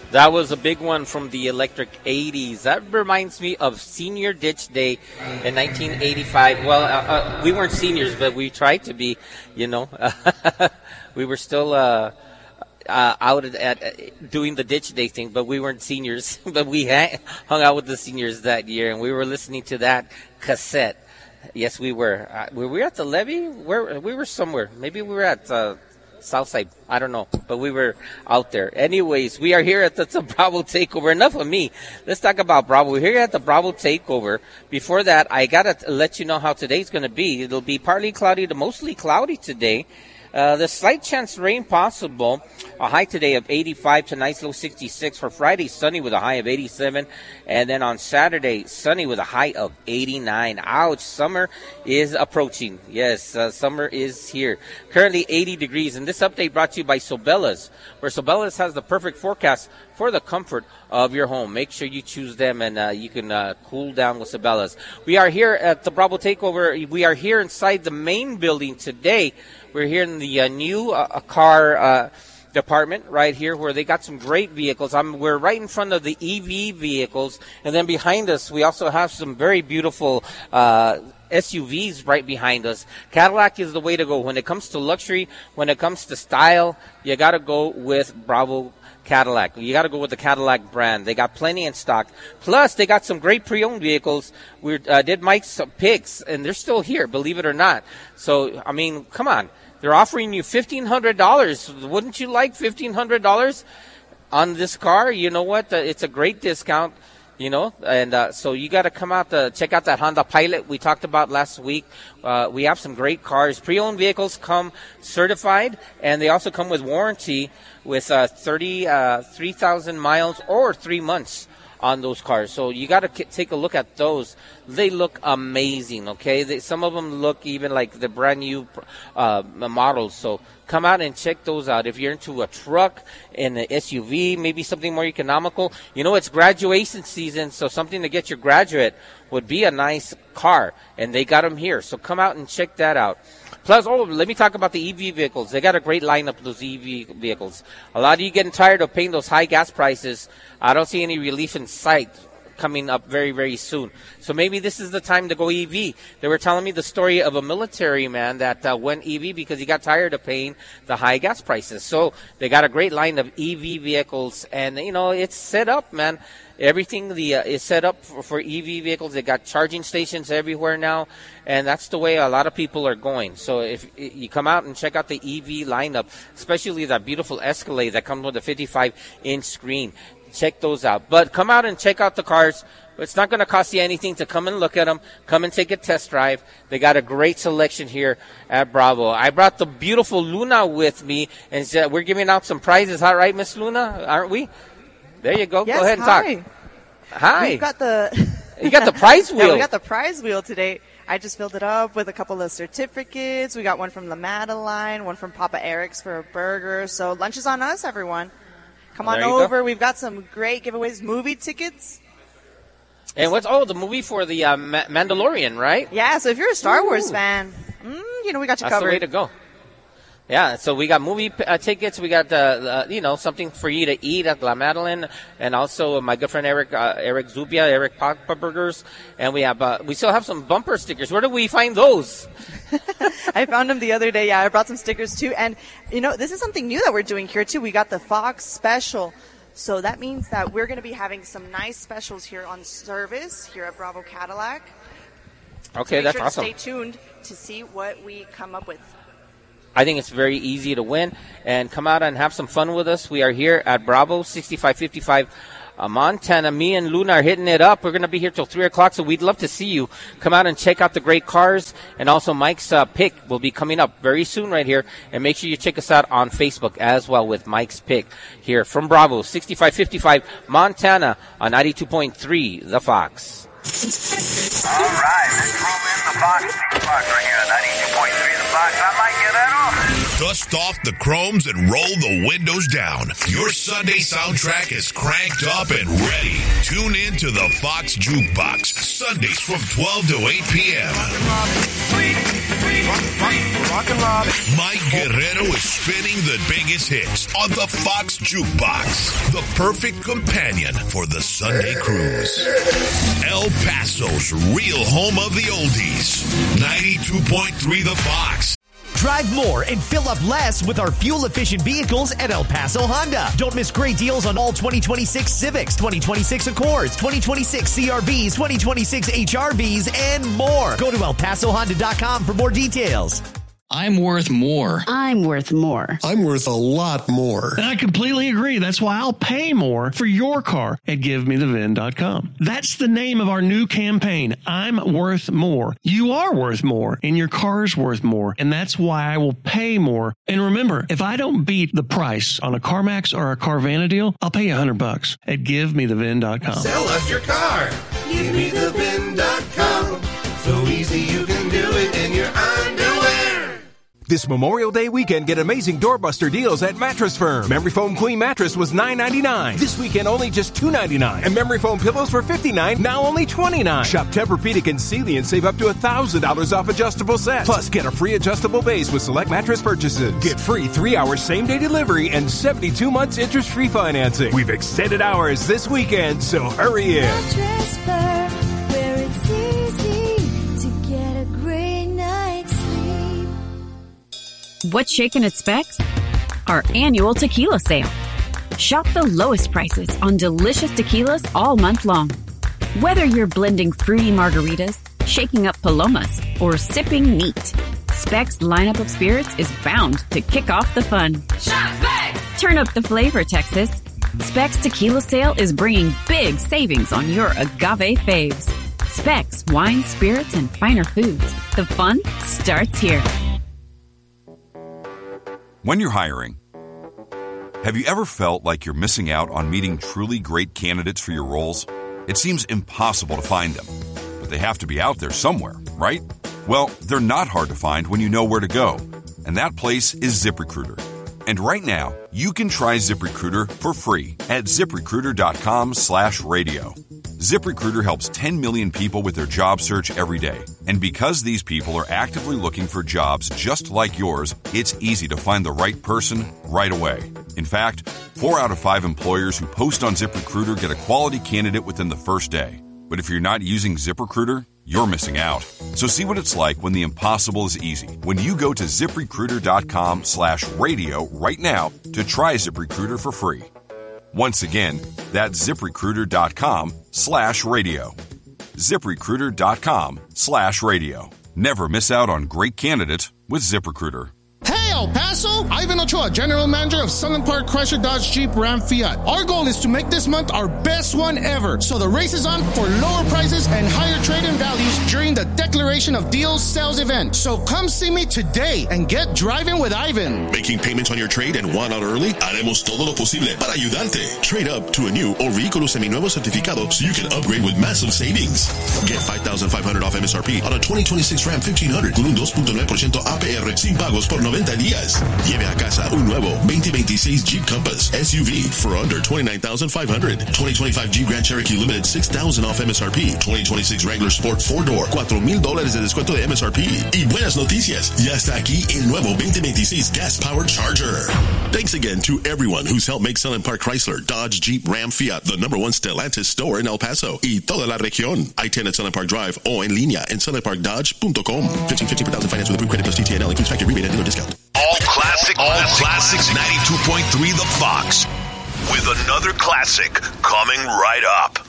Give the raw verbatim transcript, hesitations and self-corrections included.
That was a big one from the electric eighties. That reminds me of Senior Ditch Day in nineteen eighty-five. Well, uh, uh, we weren't seniors, but we tried to be, you know. We were still uh, uh, out at, at doing the Ditch Day thing, but we weren't seniors. But we ha- hung out with the seniors that year, and we were listening to that cassette. Yes, we were. Uh, were we at the levee? Where we were somewhere. Maybe we were at uh, Southside. I don't know, but we were out there. Anyways, we are here at the, the Bravo Takeover. Enough of me. Let's talk about Bravo. We're here at the Bravo Takeover. Before that, I gotta let you know how today's gonna be. It'll be partly cloudy to mostly cloudy today. Uh, the slight chance rain possible. A high today of eighty-five, tonight's low sixty-six. For Friday, sunny with a high of eighty-seven. And then on Saturday, sunny with a high of eighty-nine. Ouch, summer is approaching. Yes, uh, summer is here. Currently eighty degrees. And this update brought to you by Sobella's, where Sobella's has the perfect forecast for the comfort of your home. Make sure you choose them, and uh, you can uh, cool down with Sobella's. We are here at the Bravo Takeover. We are here inside the main building today. We're here in the uh, new uh, car uh, department right here, where they got some great vehicles. I'm, we're right in front of the E V vehicles, and then behind us we also have some very beautiful uh, S U Vs right behind us. Cadillac is the way to go. When it comes to luxury, when it comes to style, you got to go with Bravo Cadillac. You got to go with the Cadillac brand. They got plenty in stock. Plus, they got some great pre-owned vehicles. We uh, did Mike's picks, and they're still here, believe it or not. So, I mean, come on. They're offering you fifteen hundred dollars. Wouldn't you like fifteen hundred dollars on this car? You know what? It's a great discount, you know. And uh, so you got to come out to check out that Honda Pilot we talked about last week. Uh, we have some great cars. Pre-owned vehicles come certified, and they also come with warranty with uh, thirty-three thousand miles or three months on those cars. So you got to k- take a look at those. They look amazing, okay? They, some of them look even like the brand new uh, models. So come out and check those out. If you're into a truck and an S U V, maybe something more economical. You know, it's graduation season, so something to get your graduate would be a nice car. And they got them here. So come out and check that out. Plus, oh, let me talk about the E V vehicles. They got a great lineup of those E V vehicles. A lot of you getting tired of paying those high gas prices. I don't see any relief in sight coming up very, very soon. So maybe this is the time to go E V. They were telling me the story of a military man that uh, went E V because he got tired of paying the high gas prices. So they got a great line of E V vehicles, and, you know, it's set up, man. Everything the uh, is set up for, for E V vehicles. They got charging stations everywhere now, and that's the way a lot of people are going. So if you come out and check out the E V lineup, especially that beautiful Escalade that comes with a fifty-five inch screen, check those out. But come out and check out the cars. It's not going to cost you anything to come and look at them. Come and take a test drive. They got a great selection here at Bravo. I brought the beautiful Luna with me, and said we're giving out some prizes. All right, Miss Luna, aren't we? There you go. Yes, go ahead and hi. talk. Hi. We've got the you got the prize wheel. Yeah, we got the prize wheel today. I just filled it up with a couple of certificates. We got one from La Madeline, one from Papa Eric's for a burger. So lunch is on us, everyone. Come on over. Go. We've got some great giveaways, movie tickets. And what's oh the movie for the uh, Ma- Mandalorian, right? Yeah. So if you're a Star Ooh. Wars fan, mm, you know we got you That's covered. That's the way to go. Yeah, so we got movie uh, tickets. We got, uh, uh, you know, something for you to eat at La Madeline, and also my good friend Eric, uh, Eric Zubia, Eric Papa Burgers, and we have, uh, we still have some bumper stickers. Where do we find those? I found them the other day. Yeah, I brought some stickers too, and you know, this is something new that we're doing here too. We got the Fox Special, so that means that we're going to be having some nice specials here on service here at Bravo Cadillac. Okay, so that's sure awesome. Stay tuned to see what we come up with. I think it's very easy to win, and come out and have some fun with us. We are here at Bravo sixty-five fifty-five uh, Montana. Me and Luna are hitting it up. We're going to be here till three o'clock, so we'd love to see you. Come out and check out the great cars, and also Mike's uh, Pick will be coming up very soon right here, and make sure you check us out on Facebook as well with Mike's Pick here from Bravo sixty-five fifty-five Montana on ninety-two point three The Fox. All right, let's roll in the Fox. Fox right here, ninety-two point three The Fox. I like you, that off. Dust off the chromes and roll the windows down. Your Sunday soundtrack is cranked up and ready. Tune in to the Fox Jukebox, Sundays from twelve to eight p.m. Mike Guerrero is spinning the biggest hits on the Fox Jukebox, the perfect companion for the Sunday cruise. El Paso's real home of the oldies, ninety-two point three The Fox. Drive more and fill up less with our fuel-efficient vehicles at El Paso Honda. Don't miss great deals on all twenty twenty-six Civics, twenty twenty-six Accords, twenty twenty-six C R Vs, twenty twenty-six H R Vs, and more. Go to el paso honda dot com for more details. I'm worth more. I'm worth more. I'm worth a lot more. And I completely agree. That's why I'll pay more for your car at give me the vin dot com. That's the name of our new campaign. I'm worth more. You are worth more, and your car's worth more. And that's why I will pay more. And remember, if I don't beat the price on a CarMax or a Carvana deal, I'll pay you a hundred bucks at give me the vin dot com. Sell us your car. give me the vin dot com. So easy you can do it in your underwear. This Memorial Day weekend, get amazing doorbuster deals at Mattress Firm. Memory Foam Queen Mattress was nine ninety-nine. This weekend, only just two ninety-nine. And Memory Foam Pillows were fifty-nine, now only twenty-nine. Shop Tempur-Pedic and Sealy and save up to one thousand dollars off adjustable sets. Plus, get a free adjustable base with select mattress purchases. Get free three-hour same-day delivery and seventy-two months interest-free financing. We've extended hours this weekend, so hurry in. Mattress Firm, where it's easy to get a great night's sleep. What's shaking at Specs? Our annual tequila sale. Shop the lowest prices on delicious tequilas all month long. Whether you're blending fruity margaritas, shaking up palomas, or sipping neat, Specs' lineup of spirits is bound to kick off the fun. Shop Specs! Turn up the flavor, Texas. Specs Tequila Sale is bringing big savings on your agave faves. Specs Wine, Spirits, and Finer Foods. The fun starts here. When you're hiring, have you ever felt like you're missing out on meeting truly great candidates for your roles? It seems impossible to find them, but they have to be out there somewhere, right? Well, they're not hard to find when you know where to go, and that place is ZipRecruiter. And right now, you can try ZipRecruiter for free at ZipRecruiter.com slash radio. ZipRecruiter helps ten million people with their job search every day. And because these people are actively looking for jobs just like yours, it's easy to find the right person right away. In fact, four out of five employers who post on ZipRecruiter get a quality candidate within the first day. But if you're not using ZipRecruiter, you're missing out. So see what it's like when the impossible is easy. When you go to ZipRecruiter.com slash radio right now to try ZipRecruiter for free. Once again, that's ZipRecruiter.com slash radio. ZipRecruiter.com slash radio. Never miss out on great candidates with ZipRecruiter. Hey, El Paso! Ivan Ochoa, General Manager of Sunland Park Chrysler Dodge Jeep Ram Fiat. Our goal is to make this month our best one ever. So the race is on for lower prices and higher trade-in values during the Declaration of Deals sales event. So come see me today and get driving with Ivan. Making payments on your trade and want out early? Haremos todo lo posible para ayudarte. Trade up to a new or vehículo seminuevo certificado so you can upgrade with massive savings. Get five thousand five hundred dollars off M S R P on a twenty twenty-six Ram fifteen hundred con un two point nine percent A P R sin pagos por noventa días. Lleve a casa un nuevo twenty twenty-six Jeep Compass S U V for under twenty-nine thousand five hundred dollars. twenty twenty-five Jeep Grand Cherokee Limited six thousand dollars off M S R P. twenty twenty-six Wrangler Sport four door four mil dólares de descuento de M S R P. Y buenas noticias, ya está aquí el nuevo twenty twenty-six Gas Powered Charger. Thanks again to everyone who's helped make Sunland Park Chrysler, Dodge, Jeep, Ram, Fiat the number one Stellantis store in El Paso y toda la región. I ten at Sunland Park Drive o en línea en sunland park dodge punto com. fifteen fifty per thousand finance with approved credit plus T T N L includes factory rebate and dealer discount. All classic, all classics, ninety-two point three The Fox. With another classic coming right up.